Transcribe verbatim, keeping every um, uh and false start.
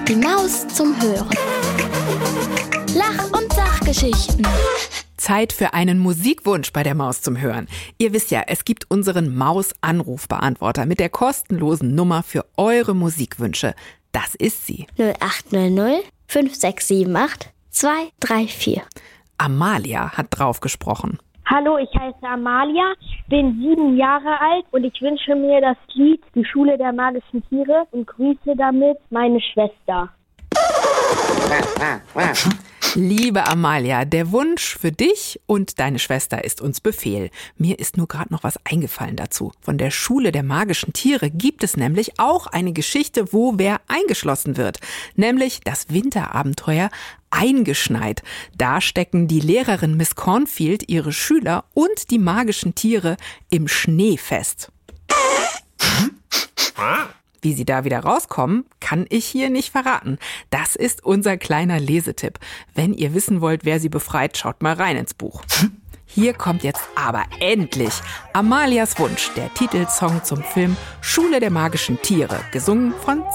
Die Maus zum Hören. Lach- und Sachgeschichten. Zeit für einen Musikwunsch bei der Maus zum Hören. Ihr wisst ja, es gibt unseren Maus-Anrufbeantworter mit der kostenlosen Nummer für eure Musikwünsche. Das ist sie. null acht null null fünf sechs sieben acht zwei drei vier. Amalia hat drauf gesprochen. Hallo, ich heiße Amalia, bin sieben Jahre alt und ich wünsche mir das Lied Die Schule der magischen Tiere und grüße damit meine Schwester. Liebe Amalia, der Wunsch für dich und deine Schwester ist uns Befehl. Mir ist nur gerade noch was eingefallen dazu. Von der Schule der magischen Tiere gibt es nämlich auch eine Geschichte, wo wer eingeschlossen wird. Nämlich das Winterabenteuer Eingeschneit. Da stecken die Lehrerin Miss Cornfield, ihre Schüler und die magischen Tiere im Schnee fest. Wie sie da wieder rauskommen, kann ich hier nicht verraten. Das ist unser kleiner Lesetipp. Wenn ihr wissen wollt, wer sie befreit, schaut mal rein ins Buch. Hier kommt jetzt aber endlich Amalias Wunsch, der Titelsong zum Film Schule der magischen Tiere, gesungen von